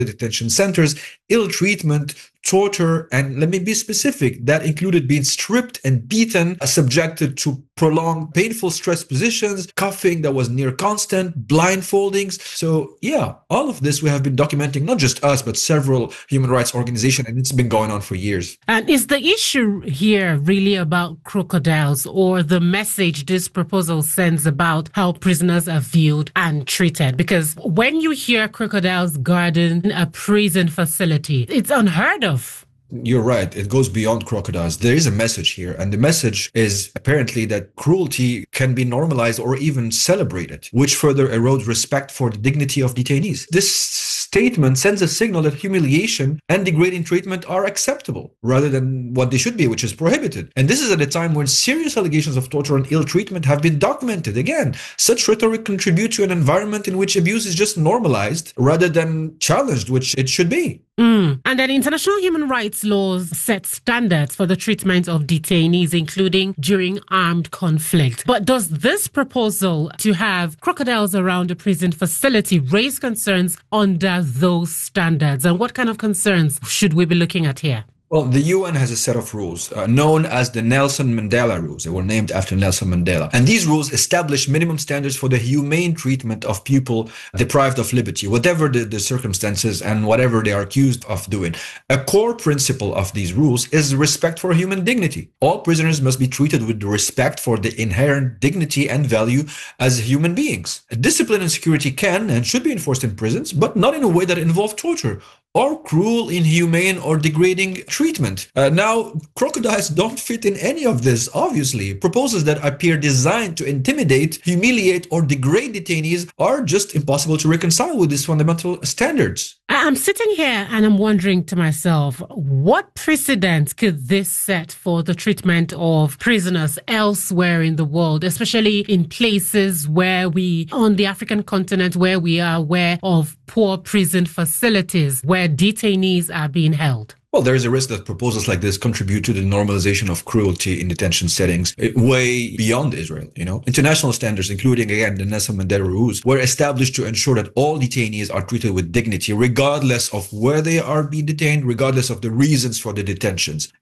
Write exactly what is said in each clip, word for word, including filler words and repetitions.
detention centers, ill treatment, torture, and let me be specific, that included being stripped and beaten, subjected to prolonged painful stress positions, coughing that was near constant, blindfoldings. So yeah, all of this we have been documenting, not just us, but several human rights organizations, and it's been going on for years. And is the issue here really about crocodiles, or the message this proposal sends about how prisoners are viewed and treated? Because when you hear crocodiles guarding a prison facility, it's unheard of. You're right. It goes beyond crocodiles. There is a message here, and the message is apparently that cruelty can be normalized or even celebrated, which further erodes respect for the dignity of detainees. This statement sends a signal that humiliation and degrading treatment are acceptable rather than what they should be, which is prohibited. And this is at a time when serious allegations of torture and ill treatment have been documented. Again, such rhetoric contributes to an environment in which abuse is just normalized rather than challenged, which it should be. Mm. And then international human rights laws set standards for the treatment of detainees, including during armed conflict. But does this proposal to have crocodiles around a prison facility raise concerns under those standards? And what kind of concerns should we be looking at here? Well, the U N has a set of rules uh, known as the Nelson Mandela Rules. They were named after Nelson Mandela. And these rules establish minimum standards for the humane treatment of people deprived of liberty, whatever the, the circumstances and whatever they are accused of doing. A core principle of these rules is respect for human dignity. All prisoners must be treated with respect for the inherent dignity and value as human beings. Discipline and security can and should be enforced in prisons, but not in a way that involves torture or cruel, inhumane, or degrading treatment. Uh, now, crocodiles don't fit in any of this, obviously. Proposals that appear designed to intimidate, humiliate, or degrade detainees are just impossible to reconcile with these fundamental standards. I'm sitting here and I'm wondering to myself, what precedent could this set for the treatment of prisoners elsewhere in the world, especially in places where we, on the African continent, where we are aware of poor prison facilities where detainees are being held? Well, there is a risk that proposals like this contribute to the normalization of cruelty in detention settings way beyond Israel. You know, international standards, including, again, the Nelson Mandela Rules, were established to ensure that all detainees are treated with dignity, regardless of where they are being detained, regardless of the reasons for the detentions.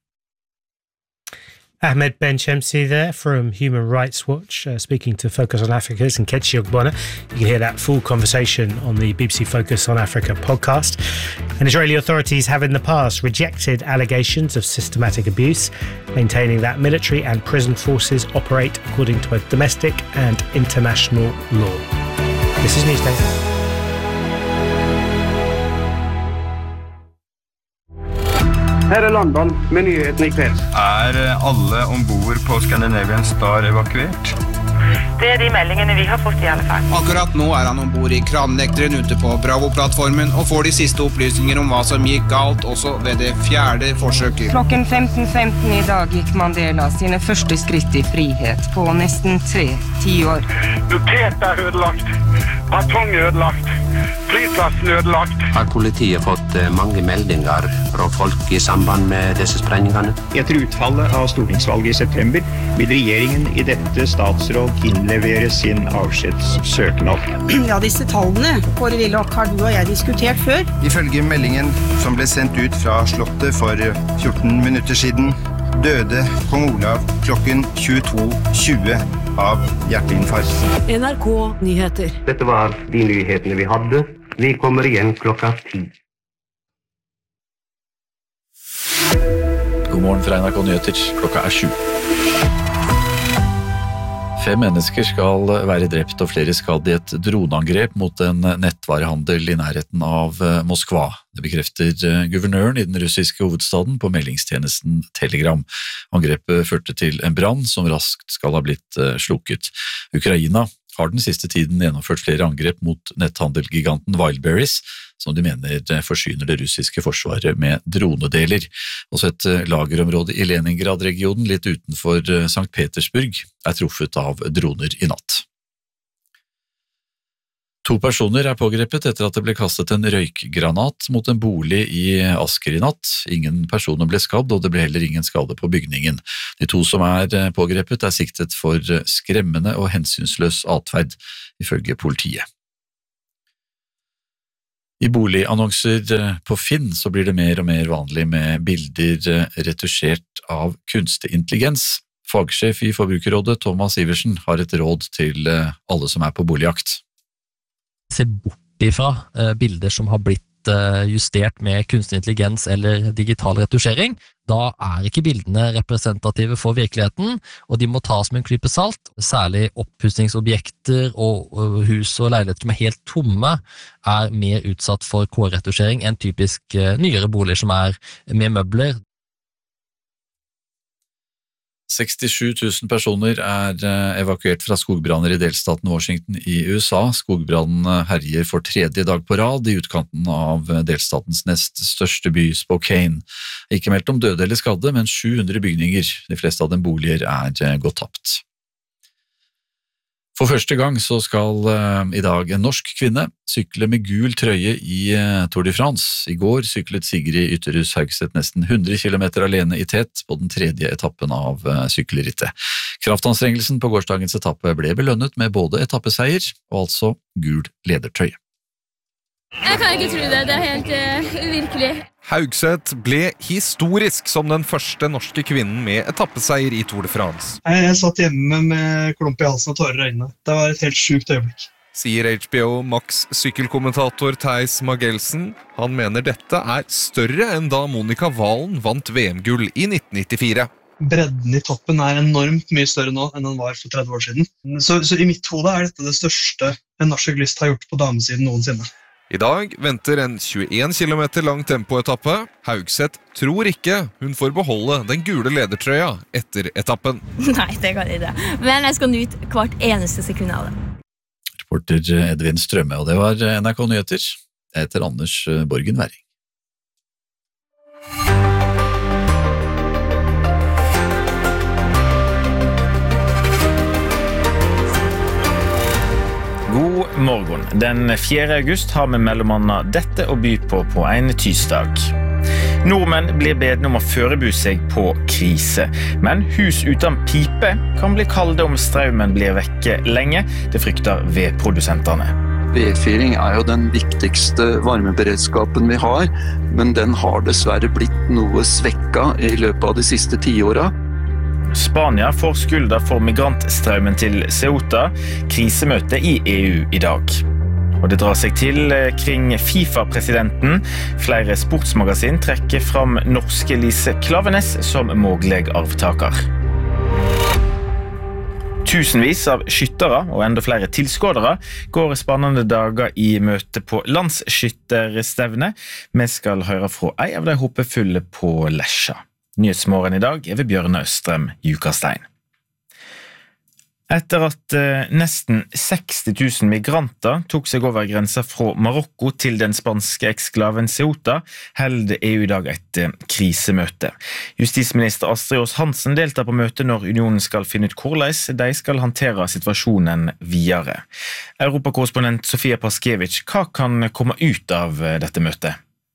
Ahmed Benchemsi there from Human Rights Watch, uh, speaking to Focus on Africa's and Ketchi Ogbonna. You can hear that full conversation on the B B C Focus on Africa podcast. And Israeli authorities have in the past rejected allegations of systematic abuse, maintaining that military and prison forces operate according to both domestic and international law. This is Newsday. Her er London med nyhetene I kveld. Er alle ombord på Scandinavian Star evakuert? Det er de meldingene vi har fått I alle fall. Akkurat nå er han ombord I kranlekteren ute på Bravo-plattformen og får de siste opplysninger om hva som gikk galt også ved det fjerde forsøket. Klokken femten femten I dag gikk Mandela sine første skritt I frihet på nesten tre tiår. Lukert er ødelagt. Batong er ødelagt. Flyplassen er ødelagt. Har politiet fått mange meldinger fra folk I samband med disse sprengingene? Etter utfallet av stortingsvalget I september vil regjeringen I dette statsråd innlevere sin avskjedssøknad. Ja, disse tallene, Kåre Willoch, har du og jeg diskutert før. Ifølge meldingen som ble sendt ut fra Slottet for fjorten minutter siden, døde kong Olav klokken tjueto tjue av hjerteinfarkt. N R K Nyheter. Dette var de nyhetene vi hadde. Vi kommer igjen klokka ti. God morgen fra N R K Nyheter. Klokka er sju. Fem mennesker skal være drept og flere skadd I et droneangrep mot en nettvarehandel I nærheten av Moskva. Det bekrefter guvernøren I den russiske hovedstaden på meldingstjenesten Telegram. Angrepet førte til en brann som raskt skal ha blitt slukket. Ukraina har den siste tiden gjennomført flere angrep mot netthandelgiganten Wildberries, som de mener forsyner det russiske forsvaret med dronedeler. Også et lagerområde I Leningrad-regionen, litt utenfor Sankt Petersburg, er truffet av droner I natt. To personer er pågrepet etter at det ble kastet en røykgranat mot en bolig I Asker I natt. Ingen personer ble skadd, og det ble heller ingen skade på bygningen. De to som er pågrepet er siktet for skremmende og hensynsløs atferd, ifølge politiet. I boligannonser på Finn så blir det mer og mer vanlig med bilder retusjert av kunstig intelligens. Fagsjef i Forbrukerrådet Thomas Iversen har et råd til alle som er på boligjakt. Se bort ifra bilder som har blitt justert med kunstig intelligens eller digital retusjering. Da er ikke bildene representative for virkeligheten, og de må tas med en klype salt. Særlig oppussingsobjekter og hus og leiligheter som er helt tomme er mer utsatt for K-retusjering enn typisk nyere boliger som er med møbler. sekstisju tusen personer er evakuert fra skogbranner i delstaten Washington i U S A. Skogbrannen herjer for tredje dag på rad i utkanten av delstatens nest største by, Spokane. Ikke meldt om døde eller skadde, men sju hundre bygninger, de fleste av dem boliger, er gått tapt. For første gang så skal uh, i dag en norsk kvinne sykle med gul trøye i uh, Tour de France. I går syklet Sigrid Ytterhus Haugseth nesten hundre kilometer alene i tet på den tredje etappen av uh, sykkelrittet. Kraftanstrengelsen på gårsdagens etappe ble belønnet med både etappeseier og altså gul ledertrøye. Jeg kan ikke tro det, det er helt uh, uvirkelig. Haugseth ble historisk som den første norske kvinnen med etappeseier i Tour de France. Jeg, jeg satt hjemme med klump i halsen og tårer i øynene. Det var et helt sjukt øyeblikk. Sier H B O Max sykkelkommentator Theis Magelsen. Han mener dette er større enn da Monica Walen vant V M-gull i nitten nittifire. Bredden i toppen er enormt mye større nå enn den var for tretti år siden. Så, så i mitt hode er dette det største en norsk syklist har gjort på damesiden noensinne. I dag venter en tjueen kilometer lang tempoetappe. Haugseth tror ikke hun får beholde den gule ledertrøya etter etappen. Nei, det kan jeg ikke. Men jeg skal nyte hvert eneste sekund av det. Reporter Edvin Strømme, og det var N R K Nyheter. Jeg heter Anders Borgen Væring. God morgen. Den fjerde august har vi mellomanna dette å by på på en tirsdag. Nordmenn blir bedne om å forberede seg på krise, men hus uten pipe kan bli kalde om strømmen blir vekke lenge, det frykter vedprodusentene. Vedfyring er jo den viktigste varmeberedskapen vi har, men den har dessverre blitt noe svekket i løpet av de siste tiåra. Spania får skulda for migrantstrømmen til Ceuta, krisemøte i E U i dag. Og det drar seg til kring FIFA-presidenten. Flere sportsmagasin trekker fram norske Lise Klaveness som mulig arvtaker. Tusenvis av skyttere og enda flere tilskådere går spennende dager i møte på landsskytterstevne. Vi skal høre fra ei av de hoppefulle på Lesja. Nyhetsmorgen i dag er ved Bjørne Østrem Jukastein. Etter at eh, nesten seksti tusen migranter tok seg over grensa fra Marokko til den spanske eksklaven Ceuta, held E U i dag et eh, krisemøte. Justisminister Astrid Aas Hansen deltar på møtet når unionen skal finne ut hvordan de skal håndtere situasjonen videre. Europakorrespondent Sofia Paskiewicz, hva kan komme ut av eh, dette møtet?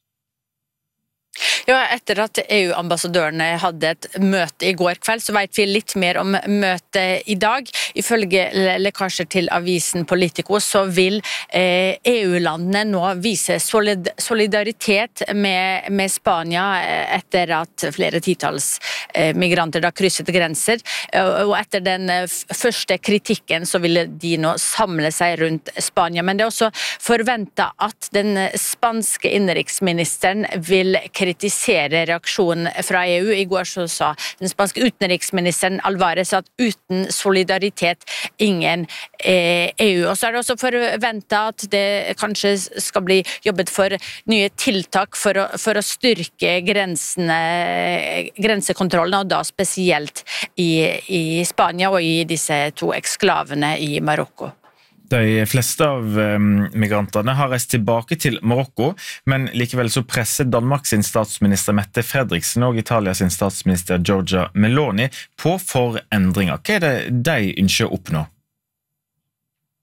Ja, etter at E U-ambassadørene hadde et møte i går kveld, så vet vi litt mer om møtet i dag. Ifølge lekkasjer til avisen Politico så vil eh, E U-landene nå vise solid solidaritet med, med Spania etter at flere titalls eh, migranter da krysset grenser. Og etter den første kritikken så ville de nå samle seg rundt Spania. Men det er også forventet at den spanske innenriksministeren vil kritisere reaksjonen fra E U. I går så sa den spanske utenriksministeren Alvarez at uten solidaritet ingen eh, E U. Og så er det også forventet at det kanskje skal bli jobbet for nye tiltak for å, for å styrke grensene, grensekontrollene, og da spesielt i, i Spania og i disse to eksklavene i Marokko. De fleste av migrantene har reist tilbake til Marokko, men likevel så presser Danmark sin statsminister Mette Frederiksen og Italia sin statsminister Giorgia Meloni på for endringer. Hva er det de ønsker å oppnå?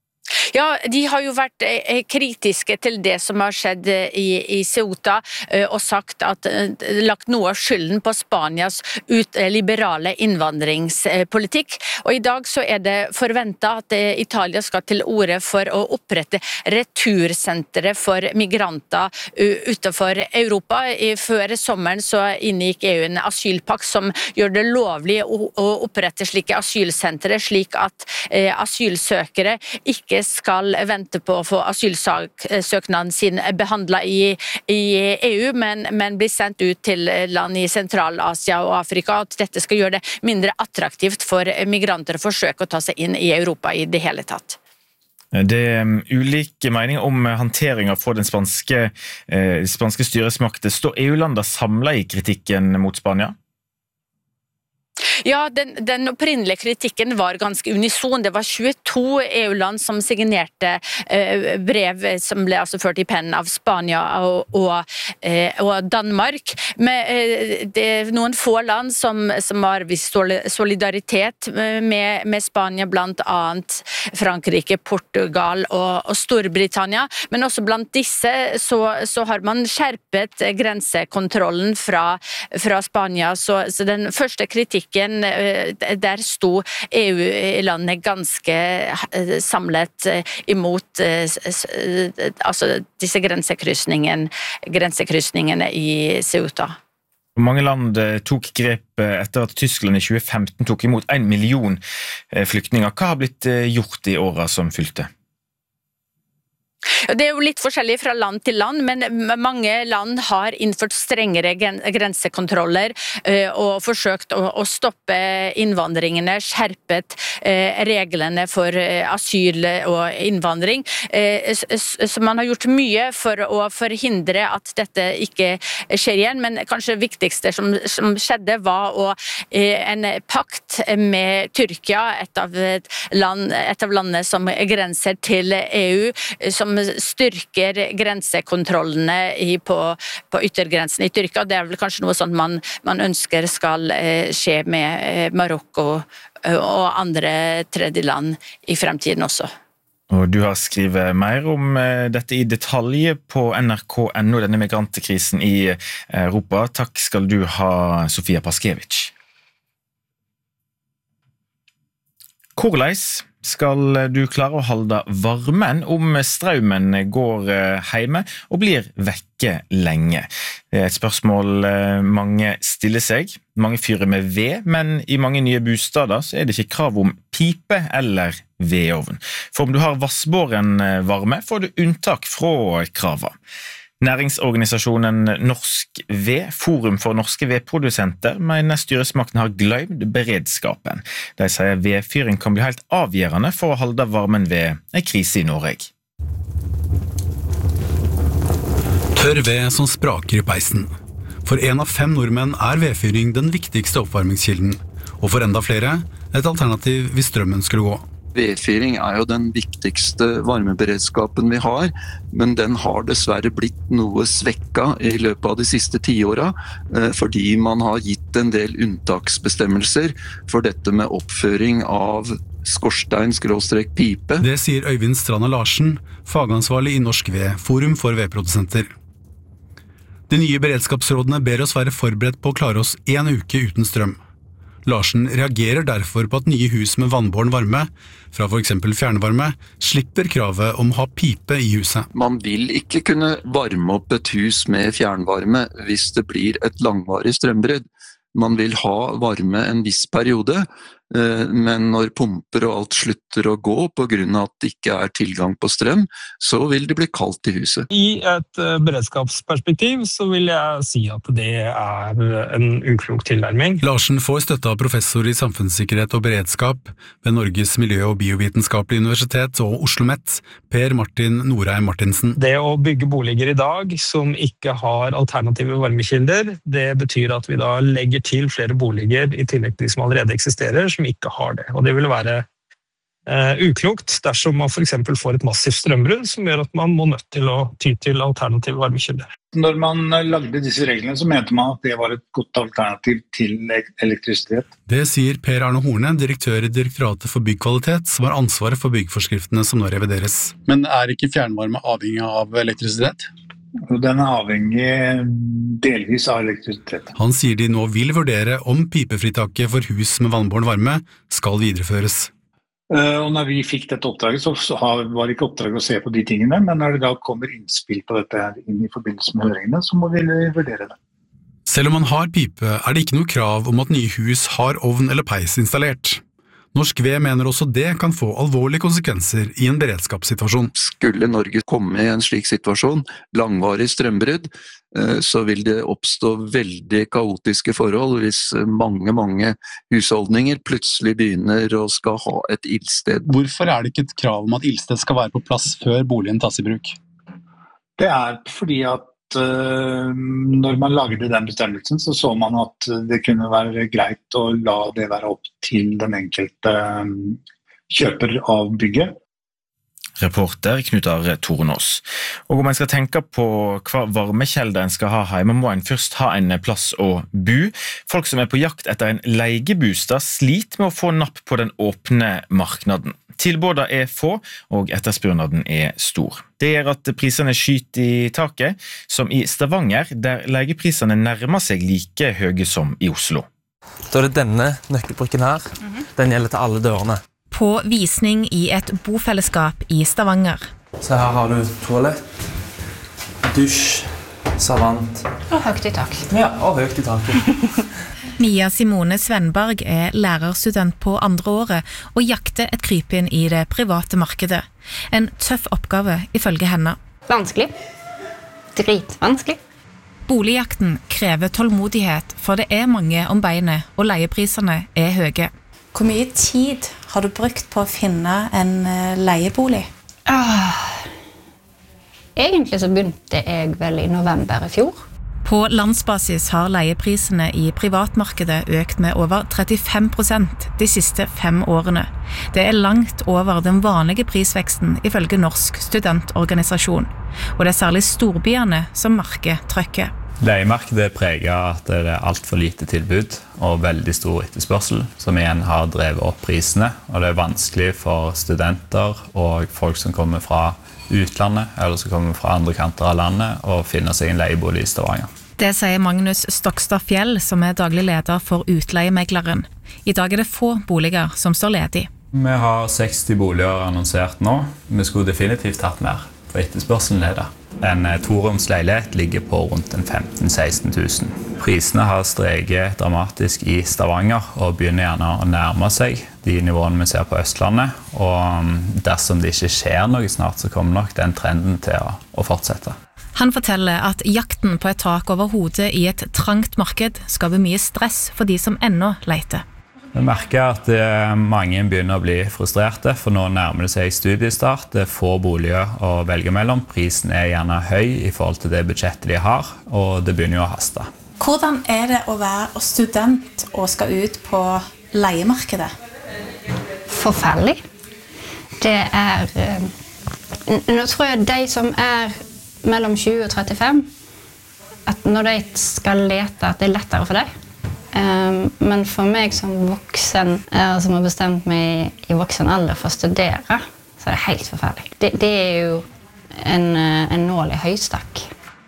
Ja, de har jo vært kritiske til det som har skjedd i, i Ceuta, og sagt at lagt noe av skylden på Spanias ut, liberale innvandringspolitikk. Og i dag så er det forventet at Italia skal til orde for å opprette retursentre for migranter utenfor Europa. Før sommeren så inngikk E U en asylpakt som gjør det lovlig å, å opprette slike asylsentre, slik at eh, asylsøkere ikke skal vente på å få asylsøknaden sin behandlet i, i E U, men, men bli sendt ut til land i Sentral-Asia og Afrika, at dette skal gjøre det mindre attraktivt for migranter å forsøke å ta seg inn i Europa i det hele tatt. Det er ulike meninger om håndteringen fra den spanske, eh, spanske styresmakten. Står E U-lander samlet i kritikken mot Spania? Ja, den, den opprinnelige kritikken var ganske unison. Det var tjueto E U-land som signerte eh, brev som ble altså ført i pennen av Spania og, og, eh, og Danmark. Men eh, det er noen få land som, som har vist solidaritet med, med Spania, blant annet Frankrike, Portugal og, og Storbritannia. Men også blant disse så, så har man skjerpet grensekontrollen fra, fra Spania. Så, så den første kritikken der sto E U-landet ganske samlet imot altså disse grensekryssningen, grensekryssningene i Ceuta. Mange land tok grep etter at Tyskland i tjue femten tok imot en million flyktninger. Hva har blitt gjort i årene som fylte? Det er jo litt forskjellig fra land til land, men mange land har innført strengere grensekontroller og forsøkt å stoppe innvandringene, skjerpet reglene for asyl og innvandring. Så man har gjort mye for å forhindre at dette ikke skjer igjen, men kanskje det viktigste som, som skjedde var å, en pakt med Tyrkia, et av, land, et av landene som grenser til E U, som styrker grensekontrollene i, på, på yttergrensen i Tyrkia. Det er vel kanskje noe sånt man, man ønsker skal eh, skje med eh, Marokko og andre tredjeland i fremtiden også. Og du har skrevet mer om dette i detalj på N R K punktum N O, denne migrantkrisen i Europa. Takk skal du ha, Sofia Paskevich. Hvordan skal du klare å holde varmen om strømmen går hjemme og blir vekke lenge? Det er et spørsmål mange stiller seg. Mange fyrer med ved, men i mange nye bostader så er det ikke krav om pipe eller vedovn. For om du har vassbåren varme, får du unntak fra kravet. Næringsorganisasjonen Norsk Ved, Forum for norske vedprodusenter, mener styresmakten har glemt beredskapen. De sier vedfyring kan bli helt avgjørende for å holde varmen ved en krise i Norge. Tørr ved som spraker i peisen. For en av fem nordmenn er vedfyring den viktigste oppvarmingskilden, og for enda flere et alternativ hvis strømmen skulle gå. Vedfyring er jo den viktigste varmeberedskapen vi har, men den har dessverre blitt noe svekket i løpet av de siste tiåra, fordi man har gitt en del unntaksbestemmelser for dette med oppføring av skorstein skråstrek pipe. Det sier Øyvind Stranda Larsen, fagansvarlig i Norsk Ved, Forum for vedprodusenter. De nye beredskapsrådene ber oss være forberedt på å klare oss en uke uten strøm. Larsen reagerer derfor på at nye hus med vannbåren varme, fra for eksempel fjernvarme, slipper kravet om å ha pipe i huset. Man vil ikke kunne varme opp et hus med fjernvarme hvis det blir et langvarig strømbrudd. Man vil ha varme en viss periode, men når pumper og alt slutter å gå på grunn av at det ikke er tilgang på strøm, så vil det bli kaldt i huset. I et beredskapsperspektiv så vil jeg si at det er en uklok tilnærming. Larsen får støtte av professor i samfunnssikkerhet og beredskap ved Norges miljø- og biovitenskapelige universitet og OsloMet, Per Martin Norheim Martinsen. Det å bygge boliger i dag som ikke har alternative varmekilder, det betyr at vi da legger til flere boliger i tillegg til de som allerede eksisterer, som ikke har det. Og det vil være uh, uklokt dersom man for eksempel får et massivt strømbrudd som gjør at man må nødt til å ty til alternative varmekilder. Når man lagde disse reglene, så mente man at det var et godt alternativ til elektrisitet. Det sier Per Arne Horne, direktør i Direktoratet for byggkvalitet, som har ansvaret for byggforskriftene som nå revideres. Men er ikke fjernvarme avhengig av elektrisitet? Den er avhengig delvis av elektrisitet. Han sier de nå vil vurdere om pipefritaket for hus med vannbåren varme skal videreføres. Og når vi fikk dette oppdraget, så var det ikke oppdraget å se på de tingene, men når det da kommer innspill på dette her inn i forbindelse med høringene, så må vi vurdere det. Selv om man har pipe, er det ikke noe krav om at nye hus har ovn eller peis installert. Norsk Ved mener også det kan få alvorlige konsekvenser i en beredskapssituasjon. Skulle Norge komme i en slik situasjon, langvarig strømbrudd, så vil det oppstå veldig kaotiske forhold hvis mange, mange husholdninger plutselig begynner å skal ha et ildsted. Hvorfor er det ikke et krav om at ildsted skal være på plass før boligen tas i bruk? Det er fordi at når man lagde den bestemmelsen, så så man at det kunne være greit å la det være opp til den enkelte kjøper av bygget. Reporter Knut Are Tornås. Og om en skal tenke på hva varmekjelder en skal ha hjemme, må en først ha en plass å bo. Folk som er på jakt etter en leigebostad sliter med å få napp på den åpne marknaden. Tilbudene er få, og etterspørnaden er stor. Det gjør at prisene skyter i taket, som i Stavanger, der leigeprisene nærmer seg like høye som i Oslo. Da er det denne nøkkelbrikken her. Den gjelder til alle dørene. På visning i et bofellesskap i Stavanger. Så her har du toalett, dusj, savant. Og høyt i tak. Ja, og høyt i taket. Mia Simone Svenberg er lærerstudent på andre året og jakter et krypinn i det private markedet. En tøff oppgave ifølge henne. Vanskelig. Dritvanskelig. Boligjakten krever tålmodighet, for det er mange om beinet, og leieprisene er høye. Hvor mye tid har du brukt på å finne en leiebolig? Ah, egentlig så begynte jeg vel i november i fjor. På landsbasis har leieprisene i privatmarkedet økt med over trettifem prosent de siste fem årene. Det er langt over den vanlige prisveksten ifølge Norsk studentorganisasjon, og det er særlig storbyene som merker trøkket. Leiemarkedet er preget av at det er alt for lite tilbud og veldig stor etterspørsel, som igjen har drevet opp prisene, og det er vanskelig for studenter og folk som kommer fra utlandet, eller som kommer fra andre kanter av landet, å finne seg en leiebolig i Stavanger. Det sier Magnus Stokstad Fjell, som er daglig leder for utleiemegleren. I dag er det få boliger som står ledig. Vi har seksti boliger annonsert nå. Vi skulle definitivt hatt mer, for etterspørselen er det. En toroms leilighet ligger på rundt femten til seksten tusen. Prisene har streget dramatisk i Stavanger og begynner gjerne å nærme seg de nivåene vi ser på Østlandet. Og dersom det ikke skjer noe snart, så kommer nok den trenden til å, å fortsette. Han forteller at jakten på et tak over hodet i et trangt marked skaper mye stress for de som ennå leter. Vi merker at mange begynner å bli frustrerte, for nå nærmer det seg studiestart. Det er få boliger å velge mellom. Prisen er gjerne høy i forhold til det budsjettet de har, og det begynner jo å haste. Hvordan er det å være student og skal ut på leiemarkedet? Forferdelig. Det er... Nå tror jeg de som er mellom tjue og trettifem, at når de skal lete, at det er lettere for dem. Men for meg som voksen, som har bestemt meg i voksen alder for å studere, så er det helt forferdelig. Det, det er jo en, en nål i høystakk.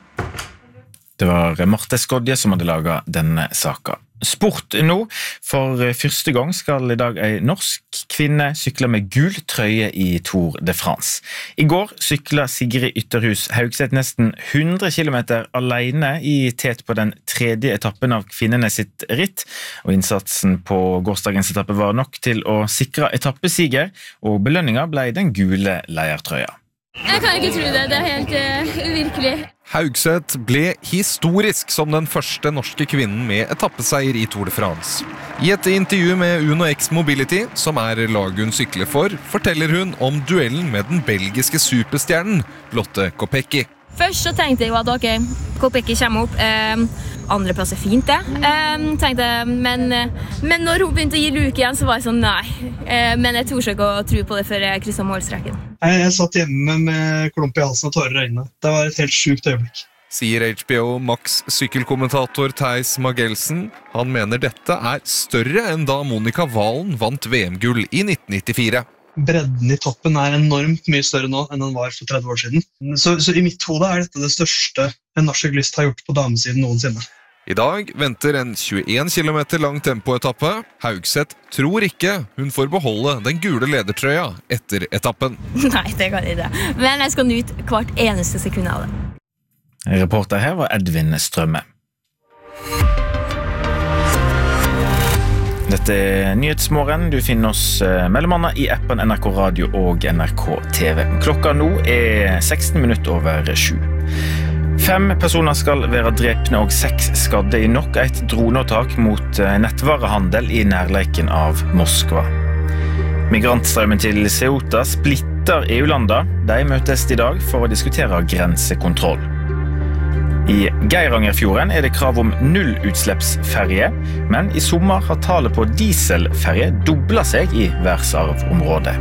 Det var Marte Skodje som hadde laget denne saken. Sport nå. For første gang skal i dag en norsk kvinne sykle med gul trøye i Tour de France. I går syklet Sigrid Ytterhus Haugseth nesten hundre kilometer alene i tet på den tredje etappen av kvinnene sitt ritt, og innsatsen på gårsdagens etappe var nok til å sikre etappesiger, og belønningen ble den gule leiertrøya. Jeg kan ikke tro det, det er helt uh, uvirkelig. Haugseth ble historisk som den første norske kvinnen med etappeseier i Tour de France. I et intervju med Uno X Mobility, som er laget hun sykler for, forteller hun om duellen med den belgiske superstjernen Lotte Kopecky. Først så tenkte jeg jo at ok, Kopecky kommer opp. Eh, andreplass er fint det, eh, tenkte jeg, men, men når hun begynte å gi luke igjen, så var jeg sånn, nei. Eh, men jeg torde ikke å tro på det før jeg krysset målstreken. Jeg, jeg satt hjemme med klump i halsen og tårer i øynene. Det var et helt sjukt øyeblikk. Sier H B O Max sykkelkommentator Theis Magelsen. Han mener dette er større enn da Monica Valen vant V M-gull i nitten nittifire. Bredden i toppen er enormt mye større nå enn den var for tretti år siden. Så, så i mitt hode er dette det største en norsk syklist har gjort på damesiden noensinne. I dag venter en tjueen kilometer lang tempoetappe. Haugseth tror ikke hun får beholde den gule ledertrøya etter etappen. Nei, det kan jeg ikke. Men jeg skal nyte hvert eneste sekund av det. Reporter her var Edvin Strømme. Dette er Nyhetsmorgen. Du finner oss mellom annet i appen N R K Radio og N R K T V. Klokka nå er seksten minutter over sju. Fem personer skal være drepne og seks skadde i nok et droneåtak mot nettvarehandel i nærleiken av Moskva. Migrantstrømmen til Ceuta splitter E U-landa. De møtes i dag for å diskutere grensekontroll. I Geirangerfjorden er det krav om nullutslippsferje, men i sommer har tallet på dieselferje doblet seg i verdensarvområdet.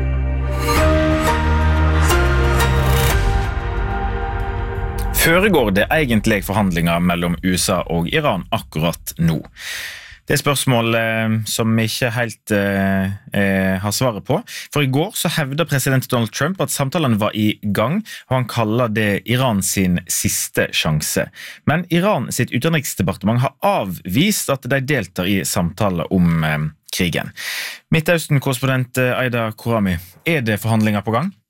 Foregår det egentlig forhandlinger mellom U S A og Iran akkurat nå? Det er spørsmål eh, som vi ikke helt eh, eh, har svaret på. For i går så hevdet president Donald Trump at samtalen var i gang, og han kaller det Iran sin siste sjanse. Men Iran sitt utenriksdepartement har avvist at de deltar i samtaler om eh, krigen. Midtøsten-korrespondent Aida Korami, er det forhandlinger på gang?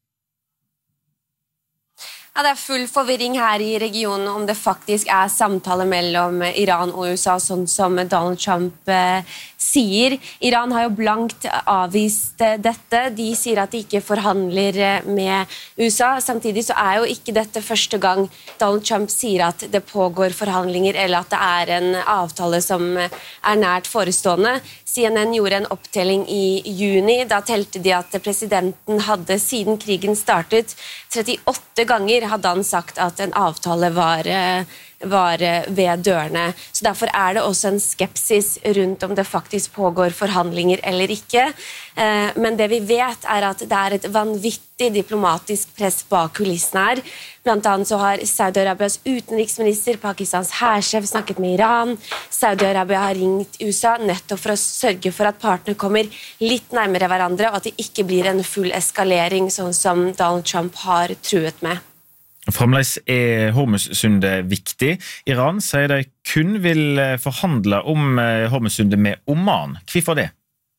Ja, det er full forvirring her i regionen om det faktisk er samtale mellom Iran og U S A, sånn som Donald Trump eh, sier. Iran har jo blankt avvist eh, dette. De sier at de ikke forhandler eh, med U S A. Samtidig så er jo ikke dette første gang Donald Trump sier at det pågår forhandlinger, eller at det er en avtale som er nært forestående. C N N gjorde en opptelling i juni. Da telte de at presidenten hadde siden krigen startet trettiåtte ganger hadde han sagt at en avtale var, var ved dørene. Så derfor er det også en skepsis rundt om det faktisk pågår forhandlinger eller ikke. Men det vi vet er at det er et vanvittig diplomatisk press bak kulissene her. Blant annet så har Saudi-Arabias utenriksminister, Pakistans hærsjef, snakket med Iran. Saudi-Arabia har ringt U S A nettopp for å sørge for at partene kommer litt nærmere hverandre, og at det ikke blir en full eskalering, sånn som Donald Trump har truet med. Fremdeles er Hormuzsundet viktig. Iran sier de kun vil forhandle om Hormuzsundet med Oman. Hvorfor det?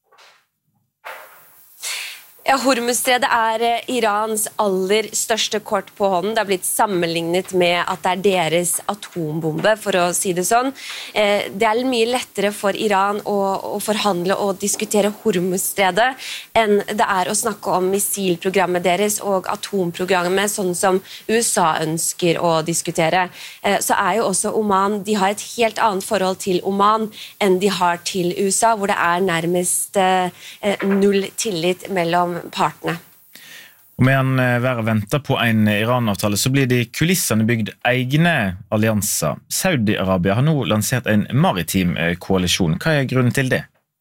Ja, Hormuzstredet er Irans aller største kort på hånden. Det har blitt sammenlignet med at det er deres atombombe, for å si det sånn. Det er mye lettere for Iran å, å forhandle og diskutere Hormuzstredet enn det er å snakke om missilprogrammet deres og atomprogrammet, sånn som U S A ønsker å diskutere. Så er jo også Oman, de har et helt annet forhold til Oman enn de har til U S A, hvor det er nærmest null tillit mellom partene. Og med en være venter på en Iran-avtale, så blir det i kulissene bygd egne allianser. Saudi-Arabia har nå lansert en maritim koalisjon. Hva er grunnen til det?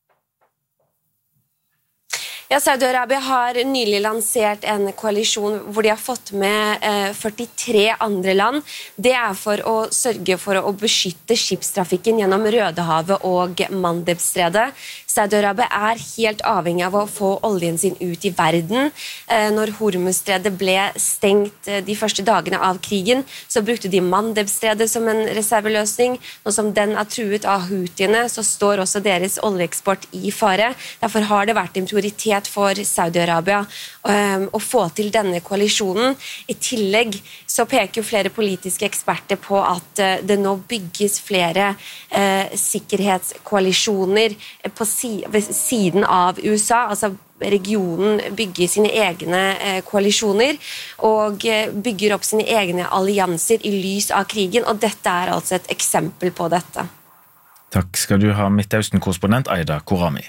Ja, Saudi-Arabia har nylig lansert en koalisjon hvor de har fått med eh, førtitre andre land. Det er for å sørge for å beskytte skipstrafikken gjennom Rødehavet og Mandebstredet. Saudi-Arabia er helt avhengig av å få oljen sin ut i verden. Eh, når Hormuzstredet ble stengt eh, de første dagene av krigen, så brukte de Mandebstredet som en reserveløsning. Nå som den er truet av Houthiene, så står også deres oljeeksport i fare. Derfor har det vært en prioritet for Saudi-Arabia um, å få til denne koalisjonen. I tillegg så peker flere politiske eksperter på at uh, det nå bygges flere uh, sikkerhetskoalisjoner på si ved siden av U S A, altså regionen bygger sine egne uh, koalisjoner og uh, bygger opp sine egne allianser i lys av krigen, og dette er altså et eksempel på dette. Takk skal du ha, Midtøsten-korrespondent Aida Korami.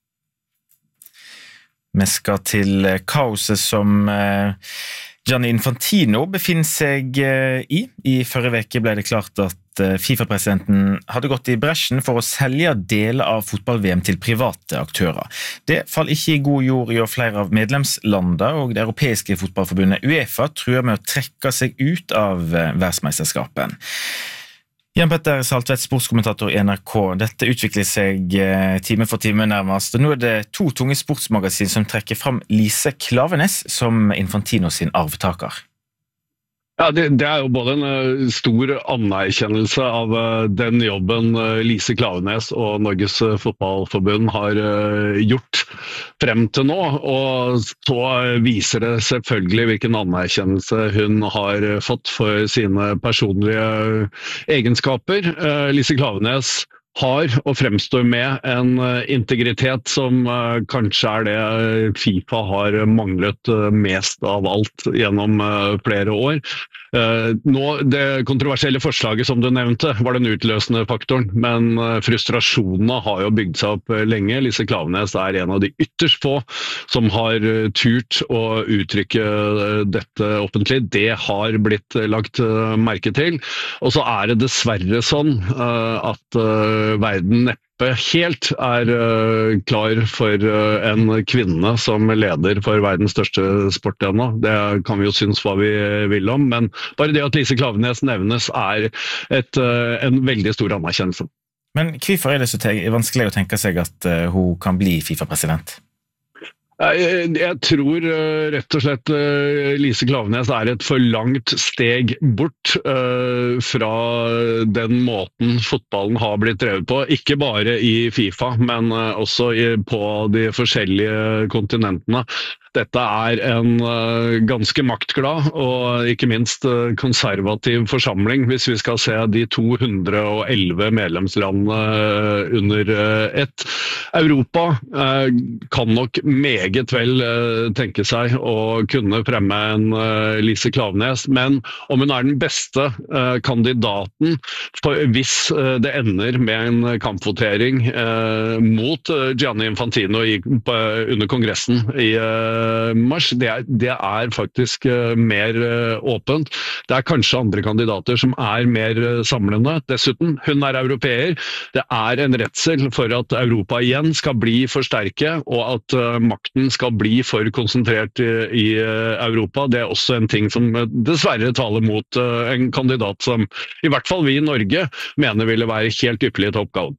Vi skal til kaoset som Gianni Infantino befinner seg i. I forrige veke ble det klart at at FIFA-presidenten hadde gått i bresjen for å selge deler av fotball-V M til private aktører. Det faller ikke i god jord i flere av medlemslandene, og det europeiske fotballforbundet UEFA truer med å trekke seg ut av verdensmesterskapen. Jan Petter Saltvedt, sportskommentator i N R K. Dette utvikler seg time for time nærmest, og nå er det to tunge sportsmagasin som trekker fram Lise Klaveness som Infantino sin arvtaker. Ja, det, det er jo både en stor anerkjennelse av den jobben Lise Klaveness og Norges Fotballforbund har gjort frem til nå, og så viser det selvfølgelig hvilken anerkjennelse hun har fått for sine personlige egenskaper. Lise Klaveness har og fremstår med en integritet som kanskje er det FIFA har manglet mest av alt gjennom flere år. Nå, det kontroversielle forslaget som du nevnte var den utløsende faktoren, men frustrasjonene har jo bygd seg opp lenge. Lise Klaveness er en av de ytterst få som har turt å uttrykke dette offentlig. Det har blitt lagt merke til, og så er det dessverre sånn at verden neppe helt er uh, klar for uh, en kvinne som leder for verdens største sport ennå. Det kan vi jo synes hva vi vil om, men bare det at Lise Klaveness nevnes er et, uh, en veldig stor anerkjennelse. Men hvorfor er det så vanskelig å tenke seg at uh, hun kan bli FIFA-president? Jeg, jeg tror uh, rett og slett uh, Lise Klaveness er et for langt steg bort uh, fra den måten fotballen har blitt drevet på. Ikke bare i FIFA, men uh, også i, på de forskjellige kontinentene. Dette er en uh, ganske maktglad og ikke minst uh, konservativ forsamling, hvis vi skal se de to hundre og elleve medlemslandene uh, under uh, ett. Europa uh, kan nok meget vel uh, tenke seg å kunne fremme en uh, Lise Klaveness, men om hun er den beste uh, kandidaten for, hvis uh, det ender med en kampvotering uh, mot uh, Gianni Infantino i, på, under kongressen i uh, mars, det er, det er faktisk uh, mer uh, åpent. Det er kanskje andre kandidater som er mer uh, samlende. Dessuten, hun er europeer. Det er en redsel for at Europa igjen skal bli for sterke, og at uh, makten skal bli for konsentrert i, i uh, Europa. Det er også en ting som uh, dessverre taler mot uh, en kandidat som i hvert fall vi i Norge mener ville være helt ypperlig til oppgaven.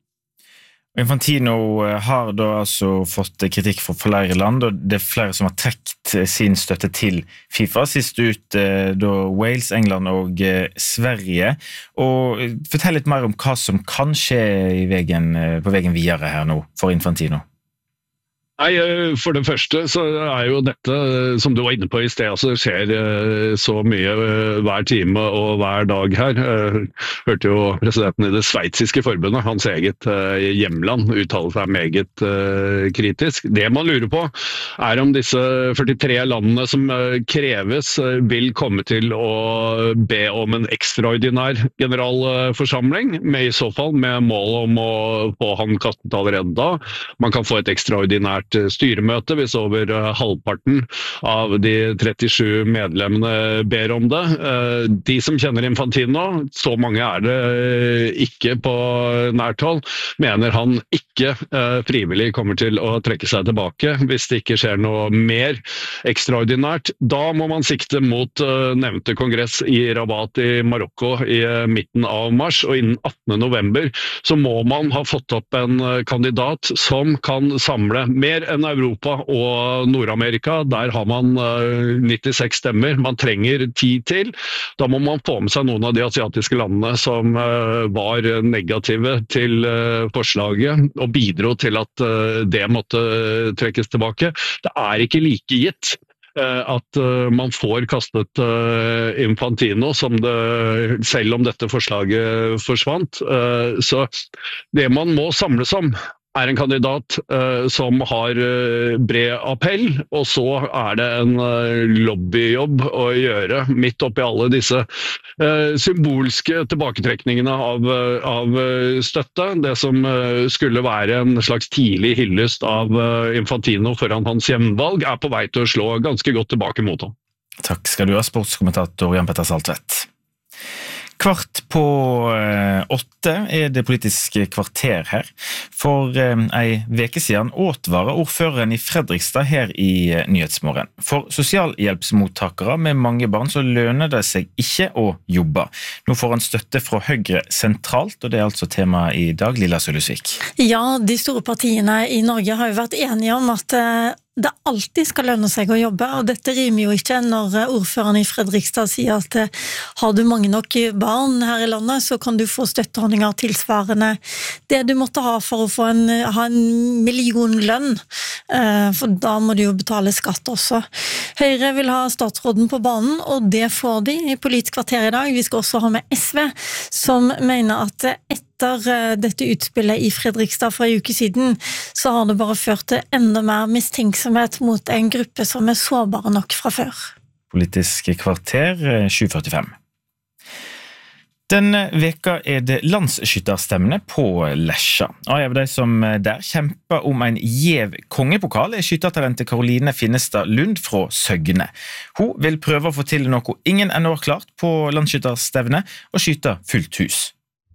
Infantino har da altså fått kritikk fra flere land, og det er flere som har trekt sin støtte til FIFA. Sist ut da Wales, England og Sverige. Og fortell litt mer om hva som kan skje i veien, på veien videre her nå for Infantino. Nei, for det første så er jo dette, som du var inne på i sted, altså det skjer så mye hver time og hver dag her. Jeg hørte jo presidenten i det sveitsiske forbundet, hans eget hjemland, uttale seg meget kritisk. Det man lurer på er om disse førtitre landene som kreves vil komme til å be om en ekstraordinær generalforsamling, med i så fall med mål om å få han kastet allerede da. Man kan få et ekstraordinært styremøte hvis over halvparten av de trettisju medlemmene ber om det. De som kjenner Infantino, så mange er det ikke på nært hold, mener han ikke frivillig kommer til å trekke seg tilbake hvis det ikke skjer noe mer ekstraordinært. Da må man sikte mot nevnte kongress i Rabat i Marokko i midten av mars, og innen attende november så må man ha fått opp en kandidat som kan samle mer enn Europa og Nord-Amerika. Der har man nittiseks stemmer. Man trenger ti til. Da må man få med seg noen av de asiatiske landene som var negative til forslaget og bidro til at det måtte trekkes tilbake. Det er ikke like gitt at man får kastet Infantino, som det, selv om dette forslaget forsvant. Så det man må samles om er en kandidat uh, som har uh, bred appell, og så er det en uh, lobbyjobb å gjøre midt oppi alle disse uh, symbolske tilbaketrekningene av, uh, av uh, støtte. Det som uh, skulle være en slags tidlig hyllest av uh, Infantino foran hans hjemvalg, er på vei til å slå ganske godt tilbake mot ham. Takk skal du ha, sportskommentator Jan Petter Saltvedt. Kvart på åtte er det politiske kvarter her. For ei veke siden åtvarer ordføreren i Fredrikstad her i Nyhetsmorgen. For sosialhjelpsmottakere med mange barn så lønner det seg ikke å jobbe. Nå får han støtte fra Høyre sentralt, og det er altså tema i dag. Lilla Sølhusvik. Ja, de store partiene i Norge har jo vært enige om at det alltid skal lønne seg å jobbe, og dette rimer jo ikke når ordføreren i Fredrikstad sier at har du mange nok barn her i landet, så kan du få støtteordninger tilsvarende det du måtte ha for å få en, ha en millionlønn, for da må du jo betale skatt også. Høyre vil ha statsråden på banen, og det får de i Politisk kvarter i dag. Vi skal også ha med S V, som mener at etter dette utspillet i Fredrikstad for en uke siden, så har det bare ført til enda mer mistenksomhet mot en gruppe som er sårbare nok fra før. Politisk kvarter sju førtifem. Denne veka er det landsskytterstevne på Lesja. Og en av de som der kjemper om en gjev kongepokal er skyttertalentet Karoline Finnestad Lund fra Søgne. Hun vil prøve å få til noe ingen ennå har klart på landsskytterstevne, og skyte fullt hus.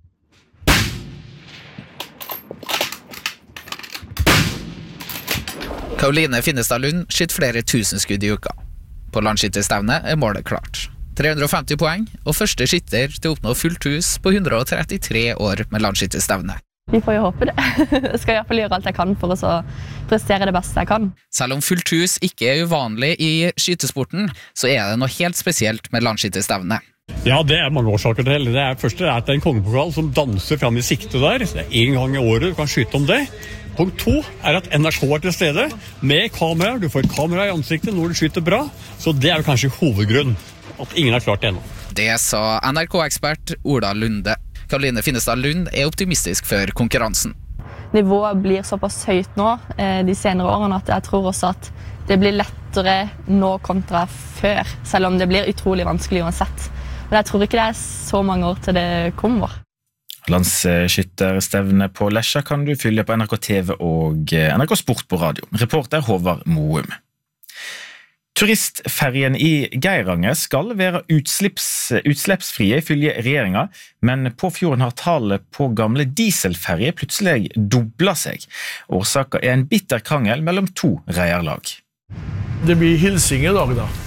Karoline Finnestad Lund skyter flere tusen skudd i uka. På landskytterstevnet er målet klart. tre hundre og femti poeng, og første skytter til å oppnå fullt hus på hundre og trettitre år med landskytterstevne. Vi får jo håpe det. Jeg skal i hvert fall gjøre alt jeg kan for å prestere det beste jeg kan. Selv om fullt hus ikke er uvanlig i skytesporten, så er det noe helt spesielt med landskytterstevne. Ja, det er mange årsaker til. Det er første er at det er en kongepokal som danser frem i sikte der. Det er en gang i året du kan skyte om det. Punkt to er at N R K er til stede med kamera. Du får et kamera i ansiktet når du skyter bra, så det er jo kanskje hovedgrunn at ingen har klart det ennå. Det sa N R K-ekspert Ola Lunde. Karoline Finnestad Lund er optimistisk for konkurransen. Nivået blir såpass høyt nå de senere årene at jeg tror også at det blir lettere nå kontra før, selv om det blir utrolig vanskelig uansett. Men jeg tror ikke det er så mange år til det kommer. Landsskytterstevne på Lesja kan du følge på N R K T V og N R K Sport på radio. Reporter Håvard Moum. Turistferien i Geiranger skal være utslipps, utslippsfrie ifølge regjeringa, men på fjorden har tallet på gamle dieselferjer plutselig doblet seg. Årsaken er en bitter krangel mellom to reierlag. Det blir hilsing i dag da.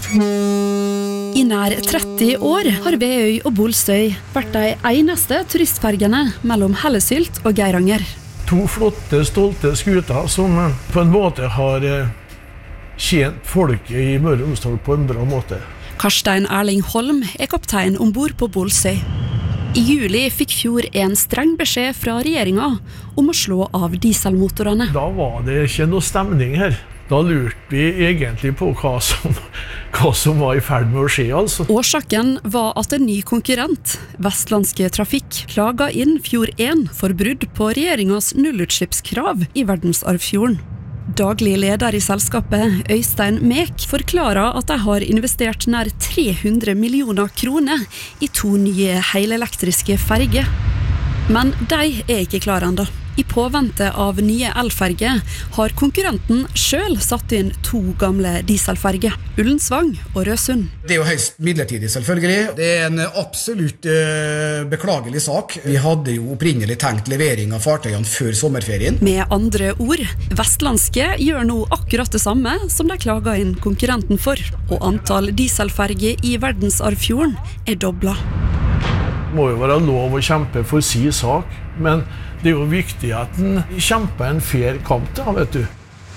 I nær tretti år har Veøy og Bolstøy vært de eneste turistfergene mellom Hellesylt og Geiranger. To flotte, stolte skuter som på en måte har tjent folket i Møre og Romsdal på en bra måte. Karstein Erling Holm er kaptein ombord på Bolstøy. I juli fikk Fjord en streng beskjed fra regjeringa om å slå av dieselmotorene. Da var det ikke noe stemning her. Da lurte vi egentlig på hva som, hva som var i ferd med å skje, altså. Årsaken var at en ny konkurrent, Vestlandske Trafikk, klaga inn Fjord én for brudd på regjeringas nullutslippskrav i verdensarvfjorden. Daglig leder i selskapet, Øystein Mek, forklarer at de har investert nær tre hundre millioner kroner i to nye helelektriske ferger. Men de er ikke klare enda. I påvente av nye elferger har konkurrenten selv satt inn to gamle dieselferger, Ullensvang og Røsund. Det er jo høyst midlertidig selvfølgelig. Det er en absolutt uh, beklagelig sak. Vi hadde jo opprinnelig tenkt levering av fartøyene før sommerferien. Med andre ord, Vestlandske gjør nå akkurat det samme som de klager inn konkurrenten for, og antall dieselferger i verdensarvfjorden er doblet. Det må jo være lov å kjempe for sin sak, men det er jo viktig at en kjemper en fair kamp da, vet du.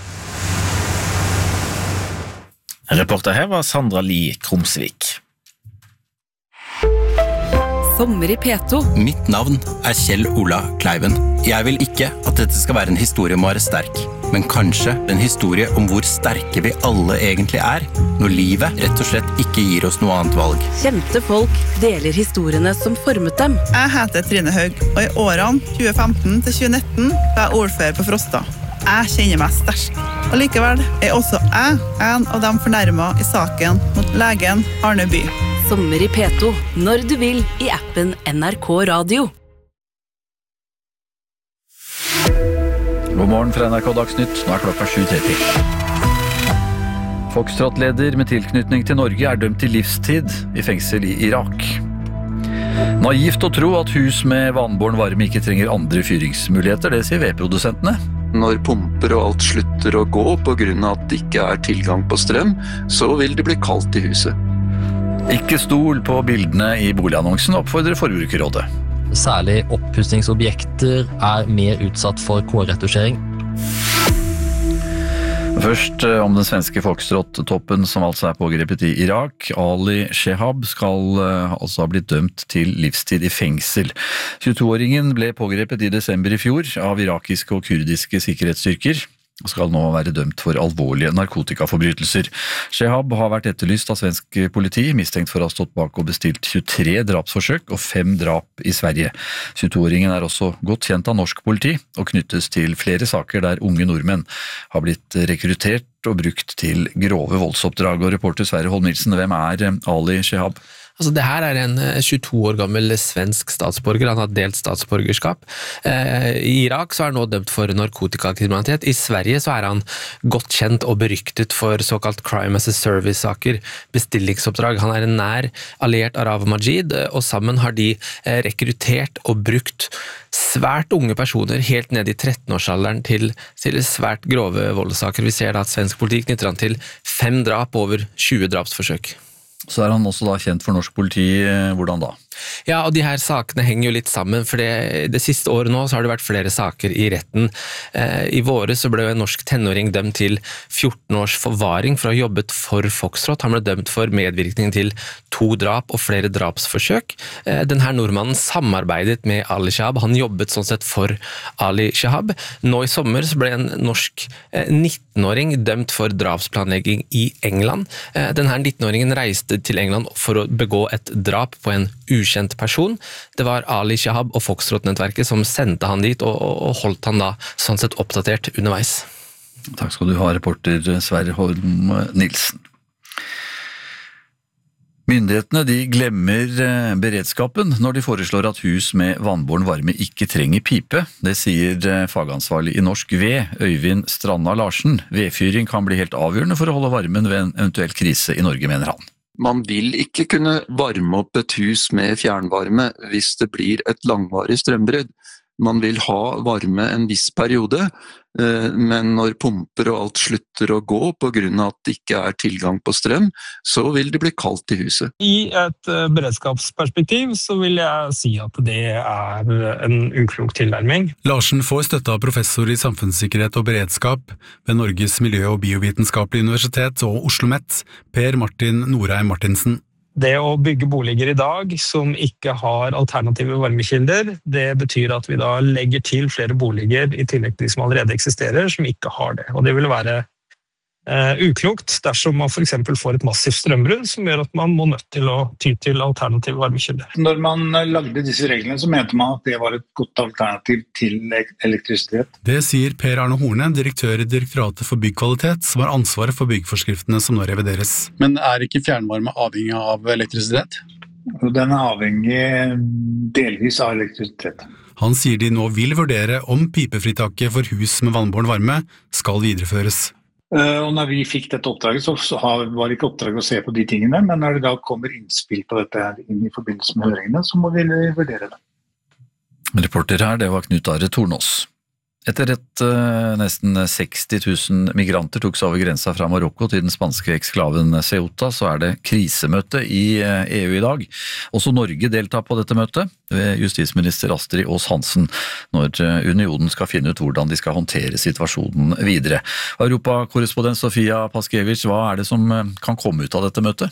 Reporter her var Sandra Li Krumsvik. Sommer i P to. Mitt navn er Kjell Ola Kleiven. Jeg vil ikke at dette skal være en historie om å være sterk, men kanskje en historie om hvor sterke vi alle egentlig er, når livet rett og slett ikke gir oss noe annet valg. Kjente folk deler historiene som formet dem. Jeg heter Trine Haug, og i årene tjue femten til tjue nitten var jeg ordfører på Frosta. Jeg kjenner meg sterk. Og likevel er også jeg en av dem fornærmet i saken mot legen Arne By. Sommer i P to, når du vil, i appen N R K Radio. God morgen fra N R K Dagsnytt, nå er klokka sju tretti. Foxtrot-leder med tilknytning til Norge er dømt til livstid i fengsel i Irak. Naivt å tro at hus med vannbåren varme ikke trenger andre fyringsmuligheter, det sier vedprodusentene. Når pumper og alt slutter å gå på grunn av at det ikke er tilgang på strøm, så vil det bli kaldt i huset. Ikke stol på bildene i boligannonsen, oppfordrer Forbrukerrådet. Særlig oppussingsobjekter er mer utsatt for K-retusjering. Først om den svenske Foxtrot-toppen som altså er pågrepet i Irak. Ali Shehab skal altså ha blitt dømt til livstid i fengsel. tjueto-åringen ble pågrepet i desember i fjor av irakiske og kurdiske sikkerhetsstyrker og skal nå være dømt for alvorlige narkotikaforbrytelser. Shehab har vært etterlyst av svensk politi, mistenkt for å ha stått bak og bestilt tjuetre drapsforsøk og fem drap i Sverige. tjueto-åringen er også godt kjent av norsk politi og knyttes til flere saker der unge nordmenn har blitt rekruttert og brukt til grove voldsoppdrag. Og reporter Sverre Holm-Nielsen, hvem er Ali Shehab? Altså, det her er en tjueto år gammel svensk statsborger, han har delt statsborgerskap. Eh, I Irak så er han nå dømt for narkotikakriminalitet. I Sverige så er han godt kjent og beryktet for såkalt crime as a service-saker, bestillingsoppdrag. Han er en nær alliert av Rav Majid, og sammen har de rekruttert og brukt svært unge personer helt ned i tretten-årsalderen til, til svært grove voldssaker. Vi ser da at svensk politi knytter han til fem drap over tjue drapsforsøk. Så er han også da kjent for norsk politi, hvordan da? Ja, og de her sakene henger jo litt sammen, for det, det siste året nå så har det vært flere saker i retten. Eh, I våre så ble en norsk tenåring dømt til fjorten års forvaring for å ha jobbet for Foxtrot. Han ble dømt for medvirkning til to drap og flere drapsforsøk. Eh, den her nordmannen samarbeidet med Ali Shehab, han jobbet sånn sett for Ali Shehab. Nå i sommer så ble en norsk eh, nitten-åring dømt for drapsplanlegging i England. Eh, den her nitten-åringen reiste til England for å begå et drap på en ukjent person. Det var Ali Shehab og Foxtrot-nettverket som sendte han dit og, og holdt han da sånn sett oppdatert underveis. Takk skal du ha, reporter Sverre Holm-Nielsen. Myndighetene de glemmer beredskapen når de foreslår at hus med vannbåren varme ikke trenger pipe. Det sier fagansvarlig i Norsk Ved, Øyvind Stranda Larsen. Vedfyring kan bli helt avgjørende for å holde varmen ved en eventuell krise i Norge, mener han. Man vil ikke kunne varme opp et hus med fjernvarme hvis det blir et langvarig strømbrudd. Man vil ha varme en viss periode, men når pumper og alt slutter å gå på grunn av at det ikke er tilgang på strøm, så vil det bli kaldt i huset. I et beredskapsperspektiv så vil jeg si at det er en uklok tilnærming. Larsen får støtte av professor i samfunnssikkerhet og beredskap ved Norges miljø- og biovitenskapelige universitet og OsloMet, Per Martin Norheim Martinsen. Det å bygge boliger i dag som ikke har alternative varmekilder, det betyr at vi da legger til flere boliger i tillegg til de som allerede eksisterer, som ikke har det. Og det vil være eh, uklokt dersom man for eksempel får et massivt strømbrudd, som gjør at man må nødt til å ty til alternative varmekilder. Når man lagde disse reglene, så mente man at det var et godt alternativ til elektrisitet. Det sier Per Arne Horne, direktør i Direktoratet for byggkvalitet, som har ansvaret for byggforskriftene som nå revideres. Men er ikke fjernvarme avhengig av elektrisitet? Den er avhengig delvis av elektrisitet. Han sier de nå vil vurdere om pipefritaket for hus med vannbåren varme skal videreføres. Og når vi fikk dette oppdraget, så var det ikke oppdraget å se på de tingene, men når det da kommer innspill på dette her inn i forbindelse med høringene, så må vi vurdere det. Reporter her, det var Knut Are Tornås. Etter et uh, nesten seksti tusen migranter tok seg over grensa fra Marokko til den spanske eksklaven Ceuta, så er det krisemøte i uh, E U i dag. Også Norge deltar på dette møtet ved justisminister Astrid Aas-Hansen, når uh, unionen skal finne ut hvordan de skal håndtere situasjonen videre. Europakorrespondent Sofia Paskiewicz, hva er det som uh, kan komme ut av dette møtet?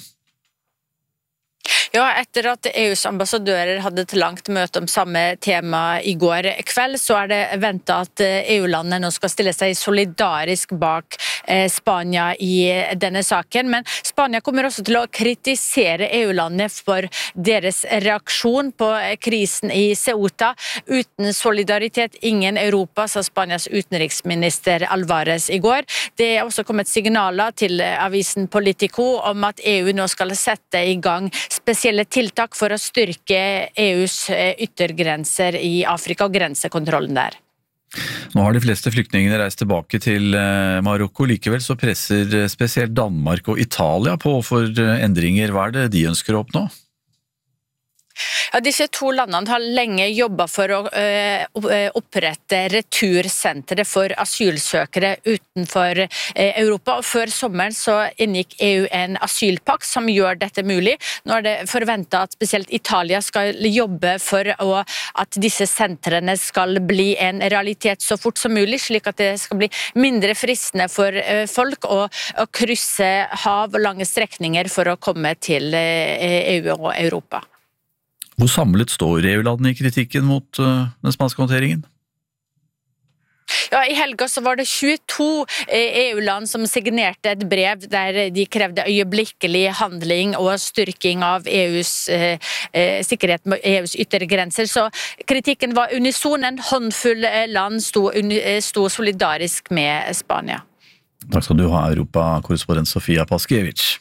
Ja, etter at E U's ambassadører hadde et langt møte om samme tema i går kveld, så er det ventet at E U-landene nå skal stille seg solidarisk bak Spania i denne saken. Men Spania kommer også til å kritisere E U-landene for deres reaksjon på krisen i Ceuta. Uten solidaritet, ingen Europa, sa Spanias utenriksminister Alvarez i går. Det er også kommet signaler til avisen Politico om at E U nå skal sette i gang spesielle tiltak for å styrke E U's yttergrenser i Afrika og grensekontrollen der. Nå har de fleste flyktningene reist tilbake til Marokko, likevel så presser spesielt Danmark og Italia på for endringer. Hva er det de ønsker å oppnå? Ja, disse to landene har lenge jobbet for å uh, opprette retursentre for asylsøkere utenfor uh, Europa, og før sommeren så inngikk E U en asylpakt som gjør dette mulig. Nå er det forventet at spesielt Italia skal jobbe for å, at disse sentrene skal bli en realitet så fort som mulig, slik at det skal bli mindre fristende for uh, folk å, å krysse hav og lange strekninger for å komme til uh, E U og Europa. Hvor samlet står E U-landene i kritikken mot uh, den spanske håndteringen? Ja, I helga så var det tjueto E U-land som signerte et brev der de krevde øyeblikkelig handling og styrking av E U's eh, sikkerhet med E U's yttergrenser. Så kritikken var unison. En håndfull land sto, sto solidarisk med Spania. Takk skal du ha, Europa-korrespondent Sofia Paskiewicz.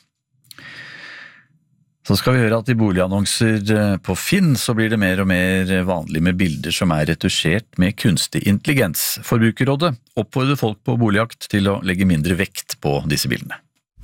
Så skal vi høre at i boligannonser på Finn så blir det mer og mer vanlig med bilder som er retusjert med kunstig intelligens. Forbrukerrådet oppfordrer folk på boligjakt til å legge mindre vekt på disse bildene.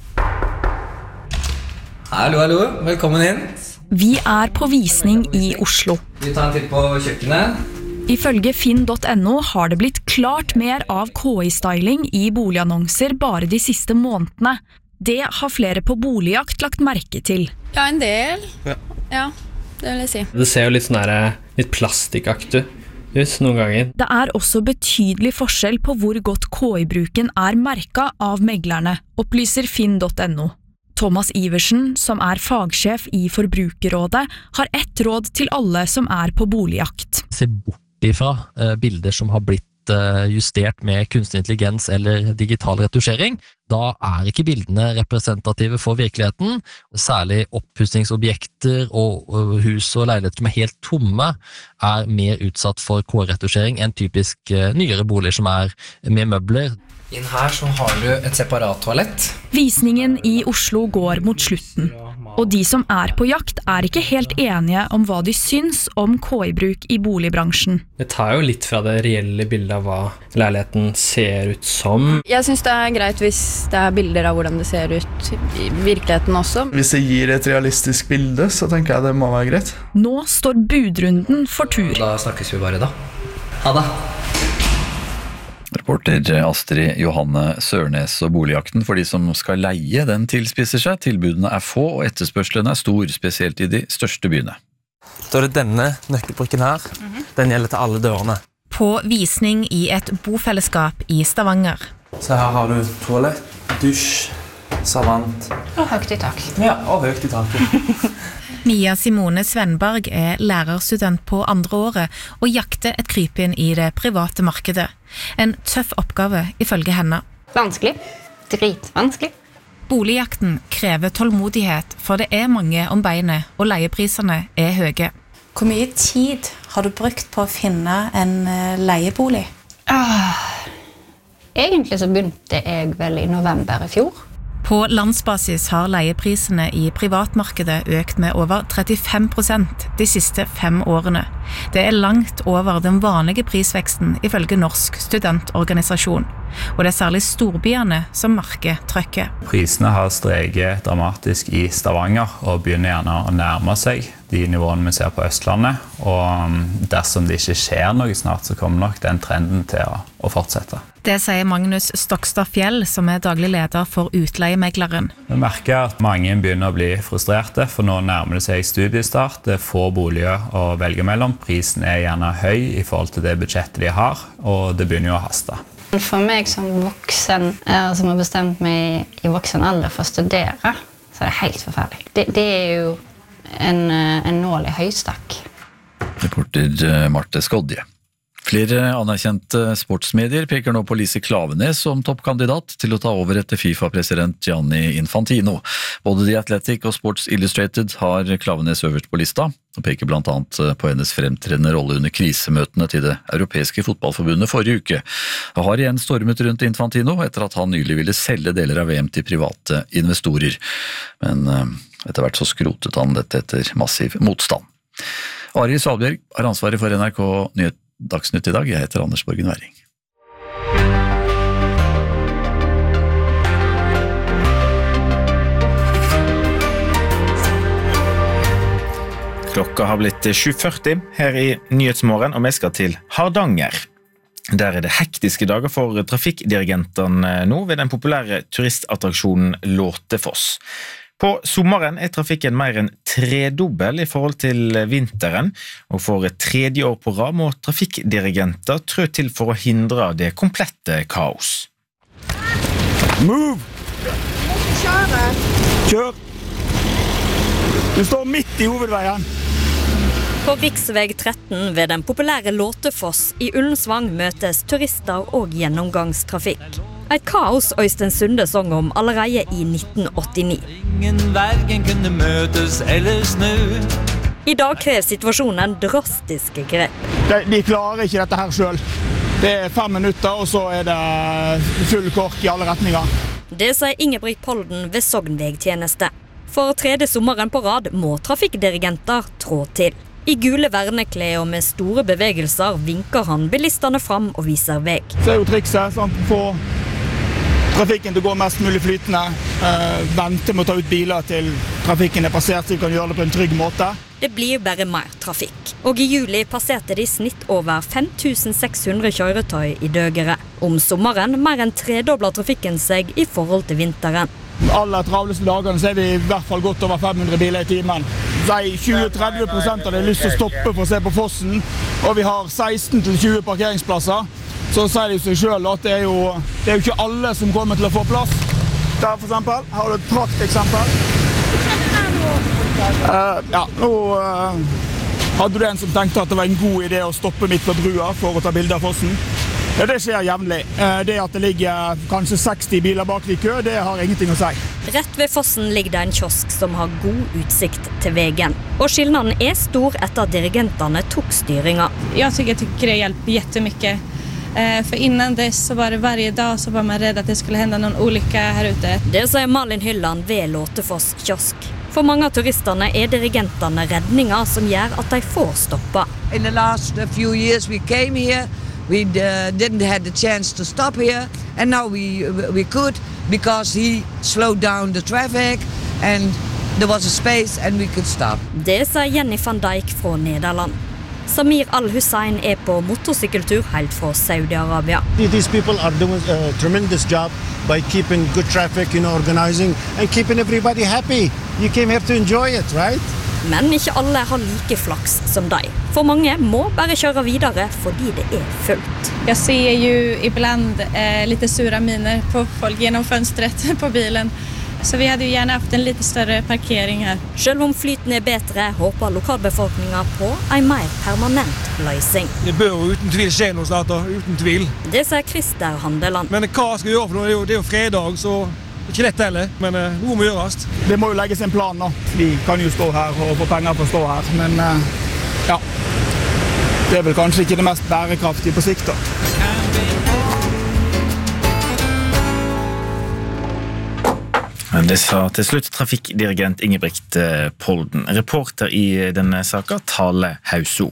Hallo, hallo. Velkommen inn. Vi er på visning i Oslo. Vi tar en titt på kjøkkenet. Ifølge finn punktum no har det blitt klart mer av K I-styling i boligannonser bare de siste månedene. Det har flere på boligjakt lagt merke til. Ja, en del. Ja. Ja, det vil jeg si. Det ser jo litt sånn der, litt plastikkaktig ut noen ganger. Det er også betydelig forskjell på hvor godt K I-bruken er merket av meglerne, opplyser finn punktum no. Thomas Iversen, som er fagsjef i Forbrukerrådet, har ett råd til alle som er på boligjakt. Se bort ifra eh, bilder som har blitt justert med kunstig intelligens eller digital retusjering, da er ikke bildene representative for virkeligheten. Særlig oppussingsobjekter og hus og leiligheter som er helt tomme er mer utsatt for K I-retusjering enn typisk nyere boliger som er med møbler. Inn her så har du et separat toalett. Visningen i Oslo går mot slutten, og de som er på jakt er ikke helt enige om hva de syns om K I-bruk i boligbransjen. Det tar jo litt fra det reelle bildet av hva leiligheten ser ut som. Jeg synes det er greit hvis det er bilder av hvordan det ser ut i virkeligheten også. Hvis det gir et realistisk bilde, så tenker jeg det må være greit. Nå står budrunden for tur. Da snakkes vi bare da. Ha det. Reporter Astrid Johanne Sørnes, og boligjakten for de som skal leie, den tilspisser seg. Tilbudene er få og etterspørselen er stor, spesielt i de største byene. Da er det denne nøkkelbrikken her. Mm-hmm. Den gjelder til alle dørene. På visning i et bofellesskap i Stavanger. Så her har du toalett, dusj, savant. Og høyt i tak. Ja, og høyt i taket. Mia Simone Svenberg er lærerstudent på andre året og jakter et krypinn i det private markedet. En tøff oppgave ifølge henne. Vanskelig. Dritvanskelig. Boligjakten krever tålmodighet, for det er mange om beinet, og leieprisene er høye. Hvor mye tid har du brukt på å finne en leiebolig? Ah, egentlig så begynte jeg vel i november i fjor. På landsbasis har leieprisene i privatmarkedet økt med over trettifem prosent de siste fem årene. Det er langt over den vanlige prisveksten ifølge Norsk studentorganisasjon, og det er særlig storbyene som merker trøkket. Prisene har steget dramatisk i Stavanger og begynner gjerne å nærme seg de nivåene vi ser på Østlandet, og dersom det ikke skjer noe snart, så kommer nok den trenden til å, å fortsette. Det sier Magnus Stokstad Fjell, som er daglig leder for utleiemegleren. Vi merker at mange begynner å bli frustrerte, for nå nærmer det seg studiestart. Det er få boliger å velge mellom. Prisen er gjerne høy i forhold til det budsjettet de har, og det begynner jo å haste. For meg som voksen, som har bestemt meg i voksen alder for å studere, så er det helt forferdelig. Det, det er jo en, en nål i høystakk. Reporter Marte Skodje. Flere anerkjente sportsmedier peker nå på Lise Klaveness som toppkandidat til å ta over etter FIFA-president Gianni Infantino. Både The Athletic og Sports Illustrated har Klaveness øverst på lista, og peker blant annet på hennes fremtredende rolle under krisemøtene til det europeiske fotballforbundet forrige uke. Det har igjen stormet rundt Infantino etter at han nylig ville selge deler av V M til private investorer. Men etter hvert så skrotet han dette etter massiv motstand. Arild Svalbjørg har ansvaret for N R K Nyhet Dagsnytt i dag. Jeg heter Anders Borgen Væring. Klokka har blitt sju førti her i Nyhetsmorgen, og vi skal til Hardanger. Der er det hektiske dager for trafikkdirigentene nå ved den populære turistattraksjonen Låtefoss. På sommeren er trafikken mer enn tredobbel i forhold til vinteren, og for tredje år på rad må trafikkdirigenter trø til for å hindre det komplette kaos. Move! Kjør! Du står midt i hovedveien. På riksveg tretten ved den populære Låtefoss i Ullensvang møtes turister og gjennomgangstrafikk. Et kaos Øystein Sunde sang om allerede i nitten åttini. Ingen vergen kunne møtes eller snu. I dag krever situasjonen drastiske grep. De, de klarer ikke dette her selv. Det er fem minutter, og så er det full kork i alle retninger. Det sier Ingebrigt Polden ved Sognvegtjeneste. For tredje sommeren på rad må trafikkdirigenter trå til. I gule verneklær og med store bevegelser vinker han bilistene fram og viser vei. Så er jo trikset, sant? Få trafikken til å gå mest mulig flytende. Eh, vente med å ta ut biler til trafikken er passert, så vi kan gjøre det på en trygg måte. Det blir bare mer trafikk. Og i juli passerte de snitt over fem tusen seks hundre kjøretøy i døgeret. Om sommeren mer enn tredobler trafikken seg i forhold til vinteren. Alle travleste dagene så er vi i hvert fall godt over fem hundre biler i timen. tjue til tretti prosent av det har lyst til å stoppe for å se på fossen, og vi har seksten til tjue parkeringsplasser. Så sier de seg selv at det er, jo, det er jo ikke alle som kommer til å få plass. Der for eksempel, her har du et prakteksempel. Uh, ja, nå uh, hadde du en som tenkte at det var en god idé å stoppe midt på brua for å ta bilder av fossen. Ja, det skjer jevnlig. Det at det ligger kanskje seksti biler bak i kø, det har ingenting å si. Rett ved fossen ligger det en kiosk som har god utsikt til veien. Og skillnaden er stor etter at dirigentene tok styringen. Jeg tycker, tycker det hjelper jättemycket. For innan dess så var det varje dag så var man rädd att det skulle hända någon olycka här ute. Det sier Malin Hylland ved Låtefoss kiosk. For mange av turistene er dirigentene redninger som gjør at de får stoppa. In the last few years we came here. We uh, didn't have the chance to stop here, and now we we could because he slowed down the traffic and there was a space and we could stop. Det sier Jenny van Dijk fra Nederland. Samir Al-Hussein er på motorsykkeltur helt fra Saudi-Arabia. These people are doing a tremendous job by keeping good traffic, you know, organizing and keeping everybody happy. You came here to enjoy it, right? Men ikke alle har like flaks som deg. For mange må bare kjøre videre fordi det er fullt. Jeg ser jo ibland eh, lite sura miner på folk gjennom fönstret på bilen. Så vi hadde jo gjerne haft en litt større parkering her. Selv om flyten er bedre, håper lokalbefolkningen på en mer permanent løsning. Det bør jo uten tvil skje noe snart da, uten tvil. Det sier Christer Handeland. Men hva skal vi gjøre for noe? Det er jo, det er jo fredag, så det er ikke lett heller, men uh, noe må gjøres. Det må jo legges en plan nå. Vi kan jo stå her og få penger for å stå her, men uh, ja, det er vel kanskje ikke det mest bærekraftige på sikt da. Det sa til slutt trafikkdirigent Ingebrigt Polden. Reporter i denne saken, Tale Hauso.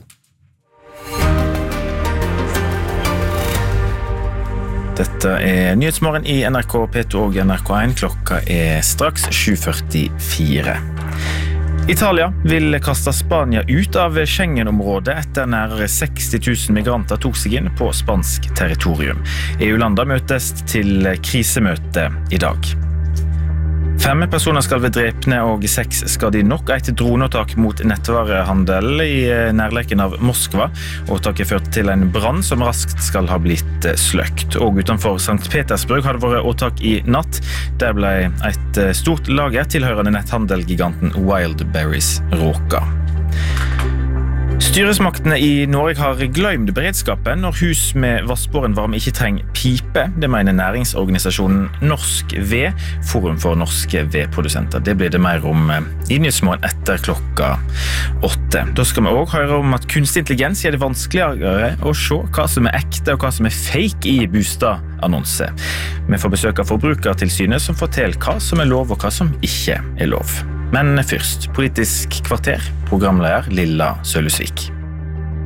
Dette er Nyhetsmorgen i N R K P to og N R K én. Klokka er straks sju førtifire. Italia vil kaste Spania ut av Schengen-området etter nærmere seksti tusen migranter tok seg inn på spansk territorium. E U-landet møtes til krisemøte i dag. Fem personer skal være drepne og seks skadde i nok et droneåtak mot nettvarehandel i nærleken av Moskva. Åtaket førte til en brann som raskt skal ha blitt sløkt. Og utenfor Sankt Petersburg har det vært åtak i natt. Der ble et stort lager tilhørende netthandelgiganten Wildberries råka. Styresmaktene i Norge har glemt beredskapen når hus med vassbåren varme ikke trenger pipe. Det mener næringsorganisasjonen Norsk Ved, Forum for norske vedprodusenter. Det blir det mer om i Nyhetsmorgen etter klokka åtte. Da skal vi også høre om at kunstig intelligens gjør det vanskeligere å se hva som er ekte og hva som er fake i boligannonser. Vi får besøk av Forbrukertilsynet som forteller hva som er lov og hva som ikke er lov. Men først, Politisk kvarter, programleder Lilla Sølhusvik.